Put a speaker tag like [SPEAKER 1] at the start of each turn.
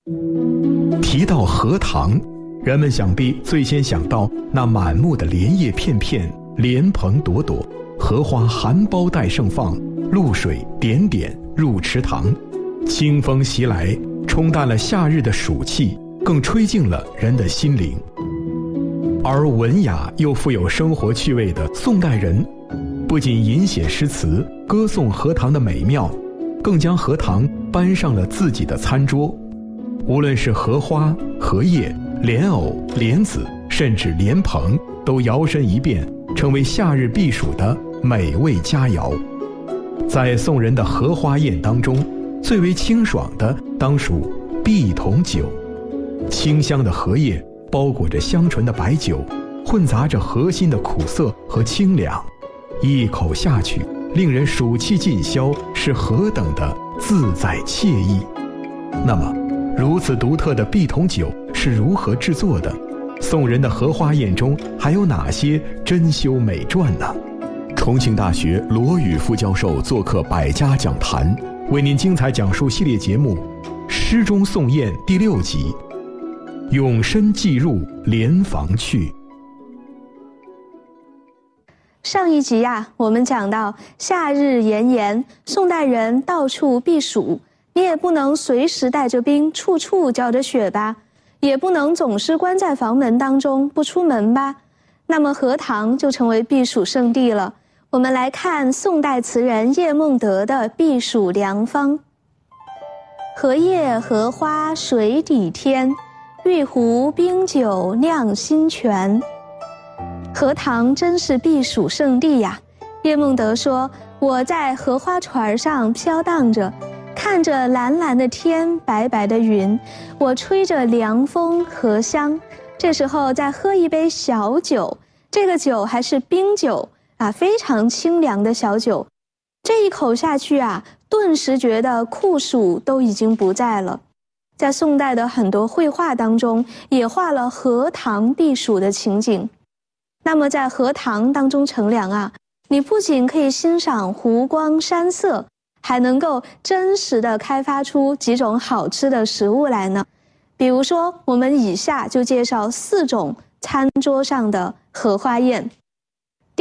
[SPEAKER 1] 提到荷塘，人们想必最先想到那满目的莲叶片片、莲蓬朵朵，荷花含苞待盛放，露水点点入池塘，清风袭来，冲淡了夏日的暑气，更吹进了人的心灵。而文雅又富有生活趣味的宋代人，不仅吟写诗词歌颂荷塘的美妙，更将荷塘搬上了自己的餐桌。无论是荷花、荷叶、莲藕、莲子，甚至莲蓬，都摇身一变，成为夏日避暑的美味佳肴。在宋人的荷花宴当中，最为清爽的当属碧桶酒。清香的荷叶包裹着香醇的白酒，混杂着荷心的苦涩和清凉，一口下去，令人暑气尽消，是何等的自在惬意。那么如此独特的碧桶酒是如何制作的？宋人的荷花宴中还有哪些珍馐美馔呢？重庆大学罗宇副教授做客百家讲坛，为您精彩讲述系列节目《诗中宋宴》第6集，永身寄入莲房去。
[SPEAKER 2] 上一集我们讲到夏日炎炎，宋代人到处避暑，你也不能随时带着兵，处处浇着雪吧，也不能总是关在房门当中不出门吧，那么荷塘就成为避暑胜地了。我们来看宋代词人叶梦得的避暑良方。荷叶荷花水底天，玉壶冰酒酿新泉。荷塘真是避暑胜地呀。叶梦得说，我在荷花船上飘荡着，看着蓝蓝的天，白白的云，我吹着凉风荷香，这时候再喝一杯小酒，这个酒还是冰酒非常清凉的小酒，这一口下去顿时觉得酷暑都已经不在了。在宋代的很多绘画当中也画了荷塘避暑的情景。那么在荷塘当中乘凉你不仅可以欣赏湖光山色，还能够真实的开发出几种好吃的食物来呢。比如说我们以下就介绍4种餐桌上的荷花宴。